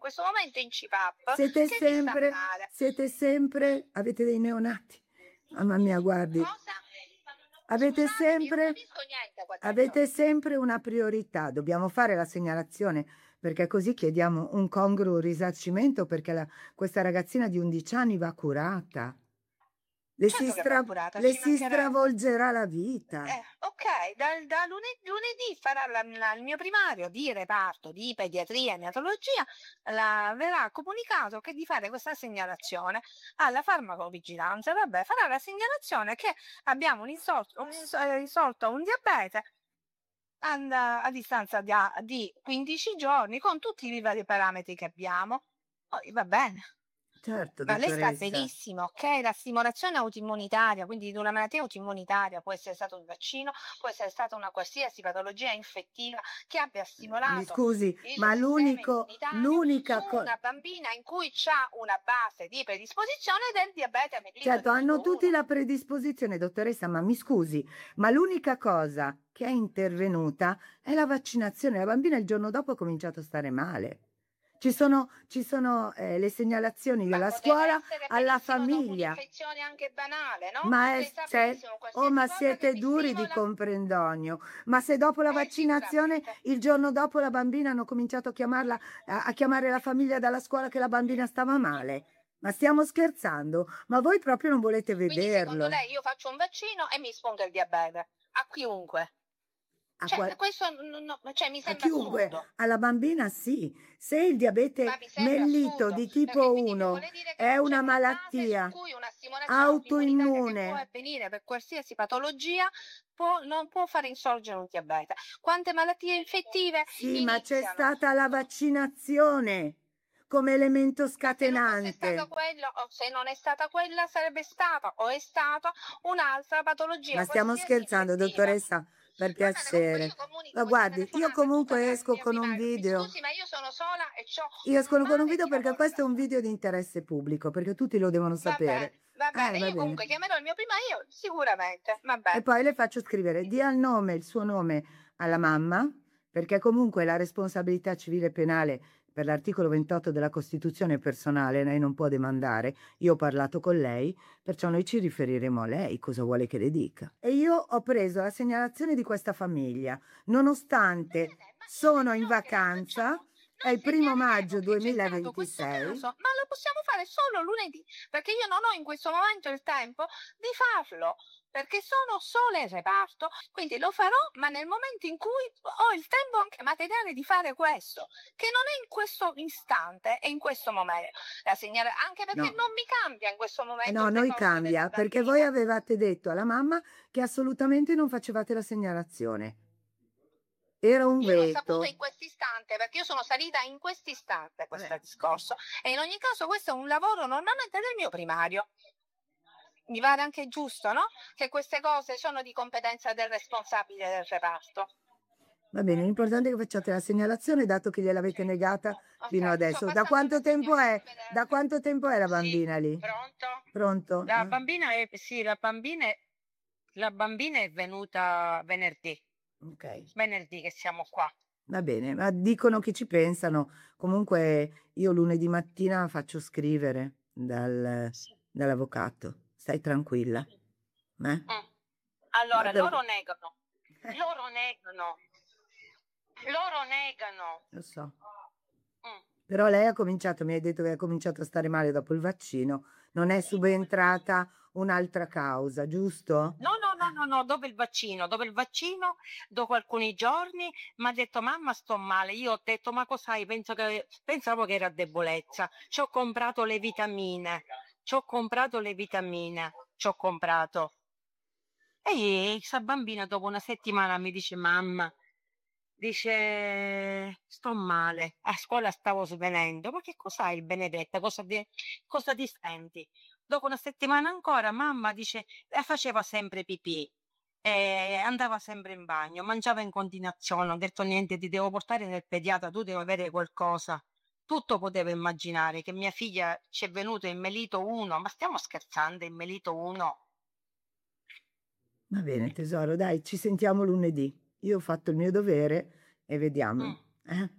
questo momento in CPAP Siete che vi sta sempre, male. avete dei neonati. Mamma mia, guardi, Cosa? avete Scusatemi, non sempre, capisco niente qua dentro. avete sempre una priorità. Dobbiamo fare la segnalazione perché così chiediamo un congruo risarcimento perché questa ragazzina di 11 anni va curata. Certo che va curata, Le ci si mancherebbe. stravolgerà la vita. Ok, da lunedì farà il mio primario di reparto di pediatria e neonatologia, verrà comunicato che di fare questa segnalazione alla farmacovigilanza. Vabbè, farà la segnalazione che abbiamo risolto un diabete a distanza di 15 giorni con tutti i vari parametri che abbiamo. Poi va bene. Certo, Ma lei sta dottoressa. benissimo, ok? La stimolazione autoimmunitaria, quindi di una malattia autoimmunitaria, può essere stato un vaccino, può essere stata una qualsiasi patologia infettiva che abbia Mi stimolato scusi, il ma sistema immunitario su l'unica cosa... una bambina in cui c'ha una base di predisposizione del diabete mellito Certo, di hanno tipo tutti 1. la predisposizione, dottoressa, ma mi scusi, ma l'unica cosa che è intervenuta è la vaccinazione. La bambina il giorno dopo ha cominciato a stare male. Ci sono le segnalazioni Ma dalla poteva scuola essere alla benissimo dopo famiglia. un'infezione anche banale, no? Ma, Lei sa cioè, benissimo oh, ma qualsiasi cosa che siete mi duri di stimola. comprendonio. Ma se dopo la vaccinazione, Sicuramente. il giorno dopo la bambina hanno cominciato a chiamarla, a chiamare la famiglia dalla scuola che la bambina stava male. Ma stiamo scherzando? Ma voi proprio non volete Quindi secondo vederlo? lei io faccio un vaccino e mi spunta il diabete a chiunque. A, Cioè, qual- questo cioè, mi a sembra chiunque, assurdo. alla bambina sì. Se il Ma diabete mi sembra mellito assurdo, di perché tipo quindi mi 1 vuole dire che è non c'è una una base su malattia cui una stimolazione autoimmunitaria che può autoimmune, avvenire per qualsiasi patologia non può fare insorgere un diabete. Quante malattie infettive sì, ma c'è iniziano? stata la vaccinazione come elemento Ma se non fosse stato scatenante. quello, o se non è stata quella, sarebbe stata o è stata un'altra Ma patologia stiamo qualsiasi scherzando, infettiva. dottoressa, per Va bene, comunque io piacere. comunico Ma questa guardi, io telefonata a tutta comunque la esco mia con un primaria. Mi video. scusi, ma io sono sola e ho Io un esco con un mare video di perché lavoro da questo è un fare. video di interesse pubblico, perché tutti lo devono Va bene, sapere. va bene. Va Io bene. comunque chiamerò il mio primario sicuramente. Va E bene. poi le faccio scrivere, dia il nome, il suo nome alla mamma, perché comunque la responsabilità civile e penale per l'articolo 28 della Costituzione è personale, lei non può demandare. Io ho parlato con lei, perciò noi ci riferiremo a lei, cosa vuole che le dica. E io ho preso la segnalazione di questa famiglia, Va nonostante bene, ma io le sono in dirò che la vacanza, facciamo. è Noi il primo segnaleremo maggio che c'è stato questo 2026. caso, ma lo possiamo fare solo lunedì, perché io non ho in questo momento il tempo di farlo, perché sono sola in reparto, quindi lo farò, ma nel momento in cui ho il tempo anche materiale di fare questo, che non è in questo istante e in questo momento. Anche perché No. non mi cambia in questo momento No, il noi decorso della cambia, perché voi bambina. avevate detto alla mamma che assolutamente non facevate la segnalazione. Era un Io l'ho saputo veto. in quest'istante perché io sono salita in quest'istante questo Vabbè. discorso e in ogni caso questo è un lavoro normalmente del mio primario. Mi pare anche giusto, no? Che queste cose sono di competenza del responsabile del reparto. Va bene, l'importante è che facciate la segnalazione, dato che gliel'avete negata fino Ok, sto adesso. Da passando quanto una tempo signora, è? Da arrivederci. quanto tempo è la Sì, bambina lì? pronto? Pronto? La bambina è, sì, la bambina è venuta Ok, venerdì che siamo qua. va bene, ma dicono che ci pensano. Comunque io lunedì mattina faccio scrivere Sì. dall'avvocato. Stai tranquilla. Eh? Mm. Allora, Guarda, loro negano, loro negano. lo so. Mm. Però lei ha cominciato, mi hai detto che ha cominciato a stare male dopo il vaccino. Non è subentrata un'altra causa, giusto? No, no, no, no, no, dopo il vaccino, dopo alcuni giorni, mi ha detto mamma sto male. Io ho detto ma cos'hai? Pensavo che era debolezza. Ci ho comprato le vitamine, ci ho comprato le vitamine, ci ho comprato. E questa bambina dopo una settimana mi dice mamma, dice sto male, a scuola stavo svenendo, ma che cos'hai Benedetta? Cosa ti senti? Dopo una settimana ancora mamma dice faceva sempre pipì, andava sempre in bagno, mangiava in continuazione, ho detto niente, ti devo portare nel pediatra, tu devi avere qualcosa. Tutto potevo immaginare che mia figlia ci è venuto in melito 1, ma stiamo scherzando, in melito 1? Va bene, tesoro, dai, ci sentiamo lunedì. Io ho fatto il mio dovere e vediamo.